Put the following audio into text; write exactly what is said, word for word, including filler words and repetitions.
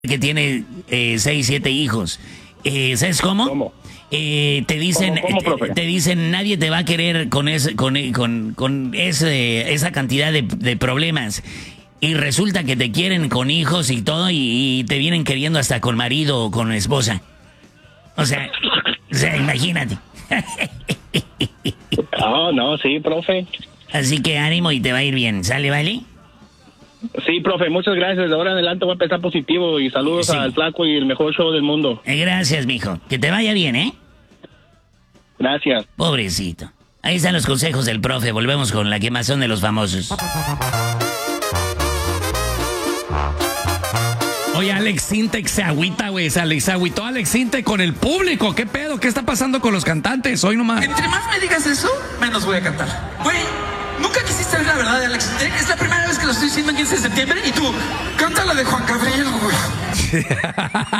que tiene eh, seis, siete hijos. Eh, ¿Sabes cómo? ¿Cómo? Eh, te dicen, ¿Cómo, cómo, te, te dicen, nadie te va a querer con ese, con, con, con ese, esa cantidad de, de problemas. Y resulta que te quieren con hijos y todo, y, y te vienen queriendo hasta con marido o con esposa. O sea, o sea, imagínate. No, no, sí, profe. Así que ánimo y te va a ir bien. ¿Sale, vale? Sí, profe, muchas gracias. De ahora en adelante voy a empezar positivo y saludos Sí. al Flaco y el mejor show del mundo. Eh, gracias, mijo. Que te vaya bien, ¿eh? Gracias. Pobrecito. Ahí están los consejos del profe. Volvemos con la quemazón de los famosos. Oye, Alex Sintek se agüita, güey. Se Alex- se agüitó Alex Sintek con el público. ¿Qué pedo? ¿Qué está pasando con los cantantes? Hoy nomás. Entre más me digas eso, menos voy a cantar. Güey, nunca quisiste ver la verdad de Alex Intec. Es la primera vez que lo estoy diciendo en quince de septiembre y tú, canta la de Juan Gabriel, güey.